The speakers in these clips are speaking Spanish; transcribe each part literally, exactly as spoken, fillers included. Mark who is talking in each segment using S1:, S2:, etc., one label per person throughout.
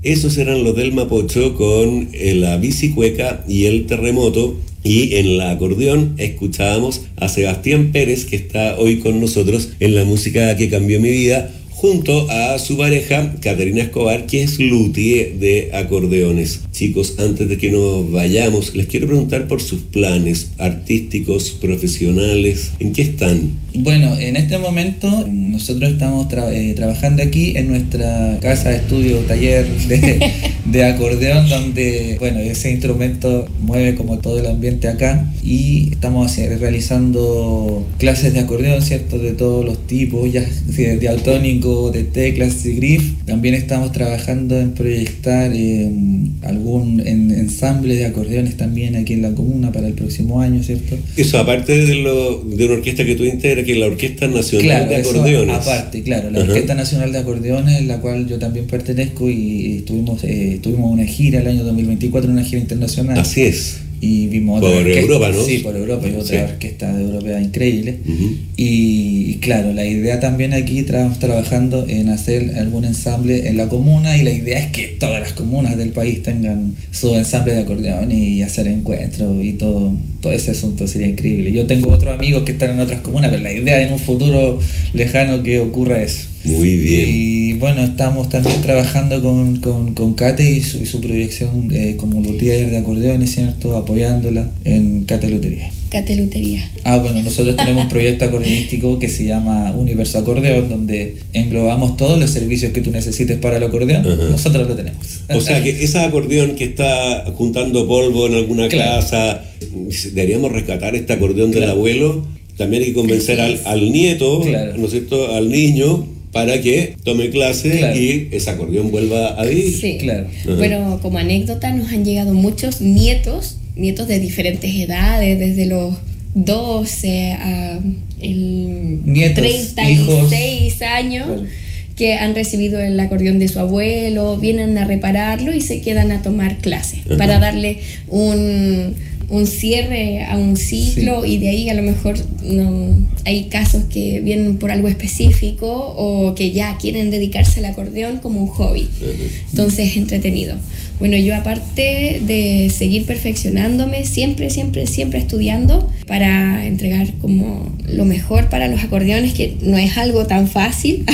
S1: Esos eran los del Mapocho con eh, la bicicueca y el terremoto. Y en la acordeón escuchábamos a Sebastián Pérez, que está hoy con nosotros en La Música que Cambió Mi Vida, junto a su pareja, Caterina Escobar, que es luthier de acordeones. Chicos, antes de que nos vayamos, les quiero preguntar por sus planes artísticos, profesionales. ¿En qué están?
S2: Bueno, en este momento nosotros estamos tra- eh, trabajando aquí en nuestra casa de estudio, taller de, de acordeón, donde, bueno, ese instrumento mueve como todo el ambiente acá, y estamos haciendo, realizando clases de acordeón, ¿cierto? De todos los tipos, ya de diatónico, de teclas, de grif. También estamos trabajando en proyectar eh, algún en, ensamble de acordeones también aquí en la comuna para el próximo año, ¿cierto?
S1: Eso, aparte de, lo, de una orquesta que tú integras, que es la Orquesta Nacional
S2: claro,
S1: de
S2: eso,
S1: Acordeones.
S2: Aparte, claro, la
S1: Ajá.
S2: Orquesta Nacional de Acordeones, en la cual yo también pertenezco, y tuvimos, eh, tuvimos una gira el año dos mil veinticuatro, una gira internacional.
S1: Así es.
S2: Y vimos otra
S1: por
S2: orquesta,
S1: Europa, ¿no?
S2: Sí, por Europa, y otra
S1: sí.
S2: orquesta europea increíble.
S1: Uh-huh.
S2: Y, y claro, la idea también aquí estamos trabajando en hacer algún ensamble en la comuna, y la idea es que todas las comunas del país tengan su ensamble de acordeón y hacer encuentros y todo, todo ese asunto sería increíble. Yo tengo otros amigos que están en otras comunas, pero la idea es en un futuro lejano que ocurra eso.
S1: Muy bien.
S2: Y bueno, estamos también trabajando con, con, con Kate y su, y su proyección eh, como luthier de acordeones, ¿cierto? Apoyándola en Kate Lutería.
S3: Kate Lutería.
S2: Ah, bueno, nosotros tenemos un proyecto acordeonístico que se llama Universo Acordeón, donde englobamos todos los servicios que tú necesites para el acordeón. Ajá. Nosotros lo tenemos.
S1: O sea que ese acordeón que está juntando polvo en alguna claro. casa, deberíamos rescatar este acordeón claro. del abuelo. También hay que convencer al, al nieto, claro. ¿no es cierto?, al niño, para que tome clase claro. y ese acordeón vuelva a vivir.
S3: Sí, claro. Ajá. Bueno, como anécdota, nos han llegado muchos nietos, nietos de diferentes edades, desde los doce a el nietos, treinta y seis hijos. Años, claro. que han recibido el acordeón de su abuelo, vienen a repararlo y se quedan a tomar clases Ajá. para darle un... un cierre a un ciclo, sí. y de ahí a lo mejor no, hay casos que vienen por algo específico o que ya quieren dedicarse al acordeón como un hobby. Entonces es entretenido. Bueno, yo aparte de seguir perfeccionándome, siempre, siempre, siempre estudiando para entregar como lo mejor para los acordeones, que no es algo tan fácil.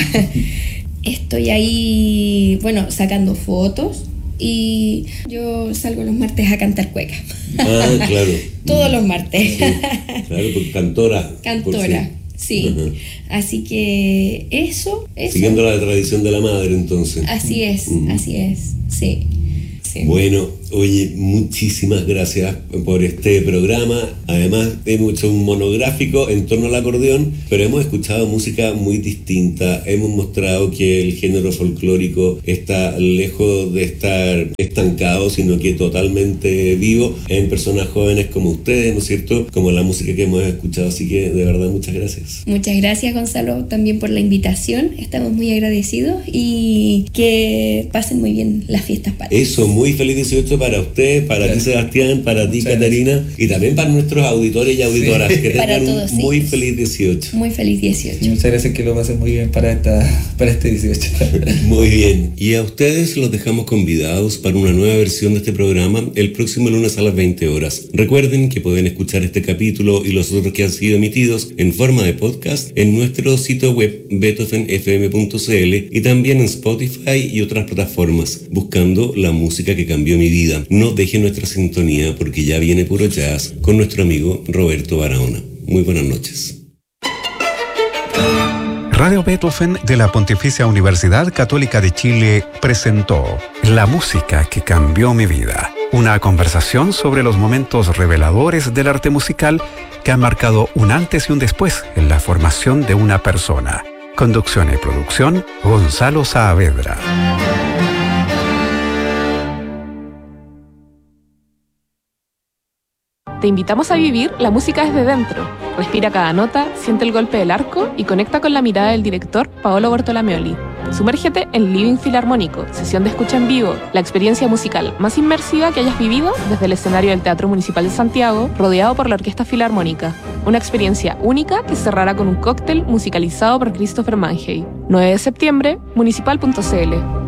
S3: Estoy ahí, bueno, sacando fotos. Y yo salgo los martes a cantar cueca.
S1: Ah, claro.
S3: Todos los martes.
S1: Sí, claro, porque cantora.
S3: Cantora, sí. sí. Así que eso, eso.
S1: Siguiendo la tradición de la madre, entonces.
S3: Así es, uh-huh. así es, sí. sí.
S1: Bueno, oye, muchísimas gracias por este programa. Además, hemos hecho un monográfico en torno al acordeón, pero hemos escuchado música muy distinta. Hemos mostrado que el género folclórico está lejos de estar estancado, sino que totalmente vivo en personas jóvenes como ustedes, ¿no es cierto?, como la música que hemos escuchado. Así que, de verdad, muchas gracias.
S3: Muchas gracias, Gonzalo, también por la invitación. Estamos muy agradecidos y que pasen muy bien las fiestas patrias.
S1: Eso, muy feliz dieciocho para usted, para Gracias. ti Sebastián, para ti Muchas Caterina gracias. y también para nuestros auditores y auditoras, sí. que tengan todos, un sí. muy feliz dieciocho.
S3: Muy feliz dieciocho.
S2: Y muchas gracias, que lo pasen muy bien para, esta, para este dieciocho.
S1: Muy bien. Y a ustedes los dejamos convidados para una nueva versión de este programa el próximo lunes a las veinte horas. Recuerden que pueden escuchar este capítulo y los otros que han sido emitidos en forma de podcast en nuestro sitio web beethoven f m punto c l y también en Spotify y otras plataformas, buscando la música que cambió mi vida. No deje nuestra sintonía porque ya viene puro jazz con nuestro amigo Roberto Barahona. Muy buenas noches.
S4: Radio Beethoven de la Pontificia Universidad Católica de Chile presentó La música que cambió mi vida. Una conversación sobre los momentos reveladores del arte musical que han marcado un antes y un después en la formación de una persona. Conducción y producción, Gonzalo Saavedra.
S5: Te invitamos a vivir la música desde dentro. Respira cada nota, siente el golpe del arco y conecta con la mirada del director Paolo Bortolomeoli. Sumérgete en Living Filarmónico, sesión de escucha en vivo, la experiencia musical más inmersiva que hayas vivido desde el escenario del Teatro Municipal de Santiago, rodeado por la Orquesta Filarmónica. Una experiencia única que cerrará con un cóctel musicalizado por Christopher Mangey. nueve de septiembre, municipal punto c l.